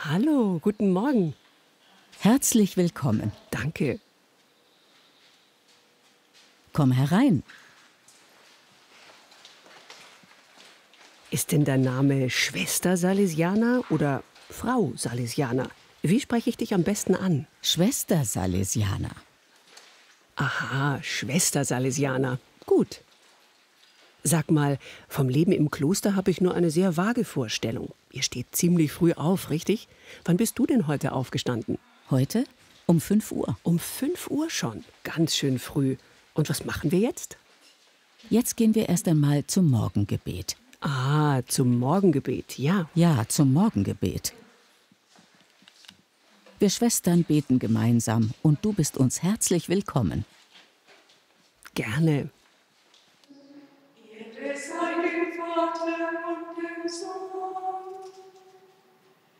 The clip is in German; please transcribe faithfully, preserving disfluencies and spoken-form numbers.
Hallo, guten Morgen. Herzlich willkommen. Danke. Komm herein. Ist denn dein Name Schwester Salesianer oder Frau Salesianer? Wie spreche ich dich am besten an? Schwester Salesianer. Aha, Schwester Salesianer. Gut. Sag mal, vom Leben im Kloster habe ich nur eine sehr vage Vorstellung. Ihr steht ziemlich früh auf, richtig? Wann bist du denn heute aufgestanden? Heute um fünf Uhr. Um fünf Uhr schon. Ganz schön früh. Und was machen wir jetzt? Jetzt gehen wir erst einmal zum Morgengebet. Ah, zum Morgengebet, ja. Ja, zum Morgengebet. Wir Schwestern beten gemeinsam und du bist uns herzlich willkommen. Gerne.